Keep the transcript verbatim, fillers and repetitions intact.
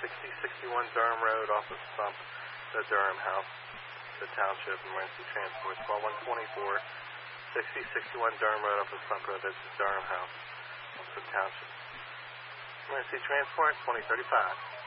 sixty sixty-one Durham Road off of Stump, the Durham House, the Township Emergency Transport. Call one twenty-four, sixty sixty-one Durham Road off of Stump Road, that's the Durham House, off the Township Emergency Transport, twenty thirty-five.